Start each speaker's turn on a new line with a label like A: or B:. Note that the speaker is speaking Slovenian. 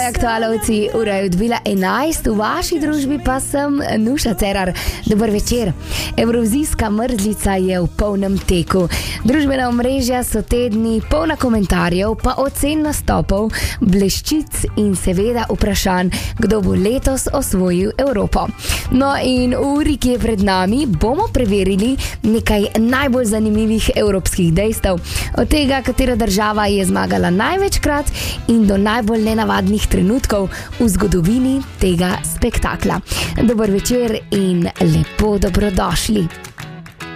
A: aktualovci, ura je odbila 11, v vaši družbi pa sem Nuša Cerar. Dober večer. Evrovizijska mrzlica je v polnem teku. Družbena omrežja so tedni polna komentarjev, pa ocen nastopov, bleščic in seveda vprašanj, kdo bo letos osvojil Evropo. No in v uri, ki je pred nami, bomo preverili nekaj najbolj zanimivih evropskih dejstev. Od tega, katera država je zmagala največkrat in do najbolj nenavadnih trenutkov v zgodovini tega spektakla. Dober večer in lepo dobrodošli.